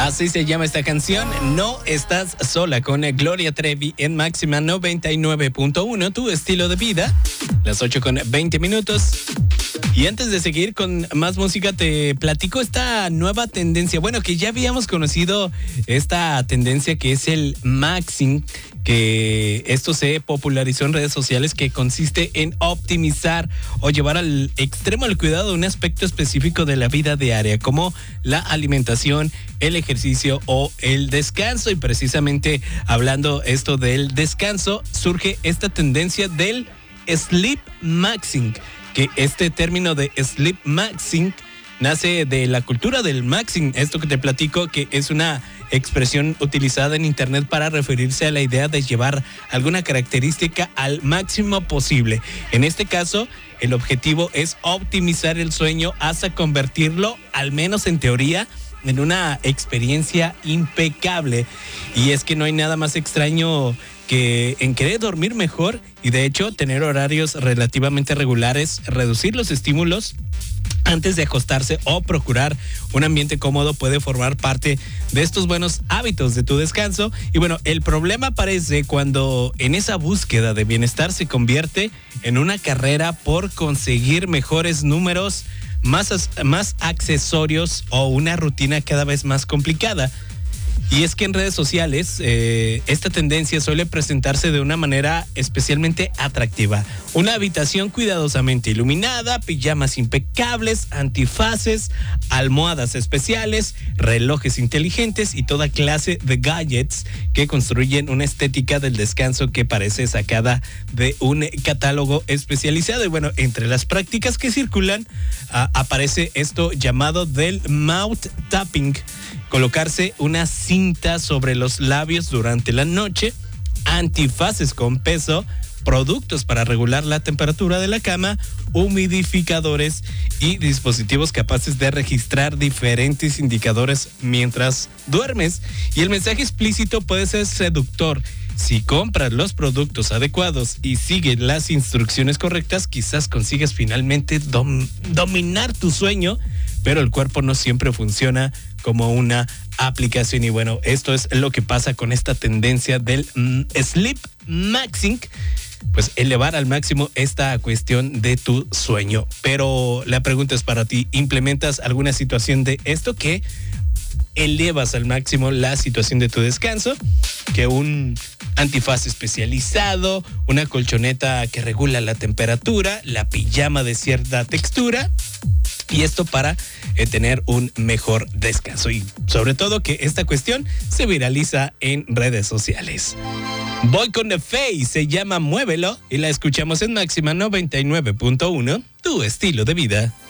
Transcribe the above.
Así se llama esta canción, No Estás Sola, con Gloria Trevi en Máxima 99.1, tu estilo de vida. Las 8:20. Y antes de seguir con más música, te platico esta nueva tendencia. Bueno, que ya habíamos conocido esta tendencia que es el maxing, que esto se popularizó en redes sociales, que consiste en optimizar o llevar al extremo el cuidado de un aspecto específico de la vida diaria, como la alimentación, el ejercicio o el descanso. Y precisamente hablando esto del descanso, surge esta tendencia del sleep maxing, que este término de sleep maxing nace de la cultura del maxing, esto que te platico, que es una expresión utilizada en internet para referirse a la idea de llevar alguna característica al máximo posible. En este caso, el objetivo es optimizar el sueño hasta convertirlo, al menos en teoría, en una experiencia impecable. Y es que no hay nada más extraño que en querer dormir mejor y, de hecho, tener horarios relativamente regulares, reducir los estímulos antes de acostarse o procurar un ambiente cómodo puede formar parte de estos buenos hábitos de tu descanso. Y bueno, el problema aparece cuando en esa búsqueda de bienestar se convierte en una carrera por conseguir mejores números, más accesorios o una rutina cada vez más complicada. Y es que en redes sociales esta tendencia suele presentarse de una manera especialmente atractiva. Una habitación cuidadosamente iluminada, pijamas impecables, antifaces, almohadas especiales, relojes inteligentes y toda clase de gadgets que construyen una estética del descanso que parece sacada de un catálogo especializado. Y bueno, entre las prácticas que circulan aparece esto llamado del mouth tapping, colocarse una cinta sobre los labios durante la noche, antifaces con peso, productos para regular la temperatura de la cama, humidificadores y dispositivos capaces de registrar diferentes indicadores mientras duermes. Y el mensaje explícito puede ser seductor. Si compras los productos adecuados y sigues las instrucciones correctas, quizás consigas finalmente dominar tu sueño, pero el cuerpo no siempre funciona como una aplicación. Y bueno, esto es lo que pasa con esta tendencia del sleep maxing, pues elevar al máximo esta cuestión de tu sueño. Pero la pregunta es para ti, ¿implementas alguna situación de esto que elevas al máximo la situación de tu descanso? Que un antifaz especializado, una colchoneta que regula la temperatura, la pijama de cierta textura, y esto para tener un mejor descanso. Y sobre todo que esta cuestión se viraliza en redes sociales. Voy con The Face, se llama Muévelo, y la escuchamos en Máxima 99.1, tu estilo de vida.